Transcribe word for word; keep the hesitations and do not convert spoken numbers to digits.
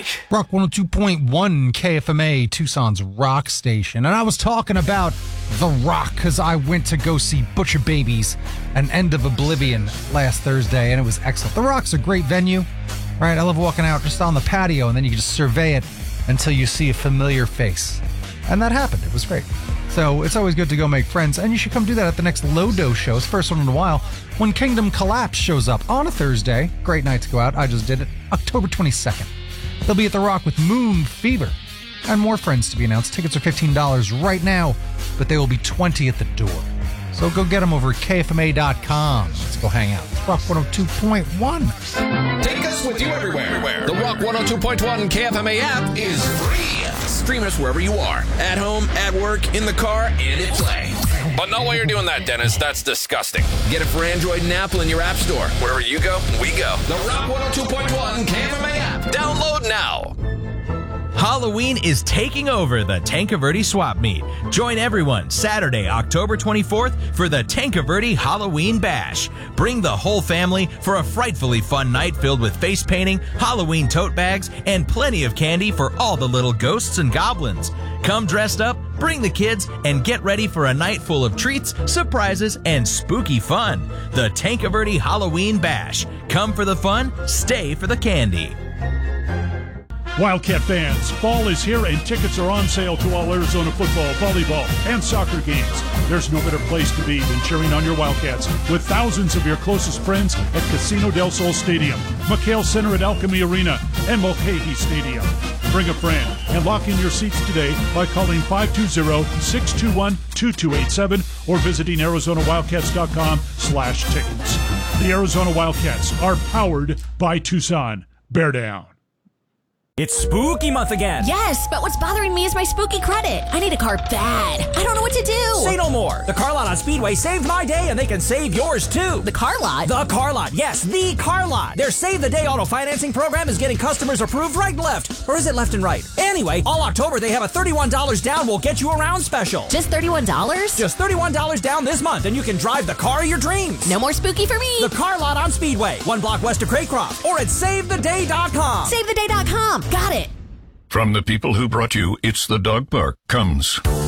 Mike. Rock one oh two point one K F M A, Tucson's rock station. And I was talking about The Rock because I went to go see Butcher Babies and End of Oblivion last Thursday, and it was excellent. The Rock's a great venue, right? I love walking out just on the patio, and then you can just survey it until you see a familiar face. And that happened. It was great. So it's always good to go make friends, and you should come do that at the next Lodo show. It's the first one in a while. When Kingdom Collapse shows up on a Thursday, great night to go out. I just did it. October twenty-second. They'll be at The Rock with Moon Fever and more friends to be announced. Tickets are fifteen dollars right now, but they will be twenty dollars at the door. So go get them over at K F M A dot com. Let's go hang out. It's Rock one oh two point one. Take us with you everywhere. everywhere. The Rock one oh two point one K F M A app is free. Stream us wherever you are. At home, at work, in the car, and at play. But not while you're doing that, Dennis. That's disgusting. Get it for Android and Apple in your app store. Wherever you go, we go. The Rock one oh two point one K F M A app. Download now. Halloween is taking over the Tankerverde Swap Meet. Join everyone Saturday, October twenty-fourth for the Tankerverde Halloween Bash. Bring the whole family for a frightfully fun night filled with face painting, Halloween tote bags, and plenty of candy for all the little ghosts and goblins. Come dressed up, bring the kids, and get ready for a night full of treats, surprises, and spooky fun. The Tankerverde Halloween Bash. Come for the fun, stay for the candy. Wildcat fans, fall is here and tickets are on sale to all Arizona football, volleyball, and soccer games. There's no better place to be than cheering on your Wildcats with thousands of your closest friends at Casino del Sol Stadium, McHale Center at Alchemy Arena, and Mulcahy Stadium. Bring a friend and lock in your seats today by calling five two zero, six two one, two two eight seven or visiting Arizona Wildcats dot com slash tickets. The Arizona Wildcats are powered by Tucson. Bear down. It's spooky month again. Yes, but what's bothering me is my spooky credit. I need a car bad. I don't know what to do. Say no more. The Car Lot on Speedway saved my day, and they can save yours too. The Car Lot? The Car Lot, yes, the Car Lot. Their Save the Day auto financing program is getting customers approved right and left. Or is it left and right? Anyway, all October they have a thirty-one dollars down will get you around special. Just thirty-one dollars? Just thirty-one dollars down this month, and you can drive the car of your dreams. No more spooky for me. The Car Lot on Speedway, one block west of Craycroft, or at save the day dot com. save the day dot com. Got it. From the people who brought you It's the Dog Park comes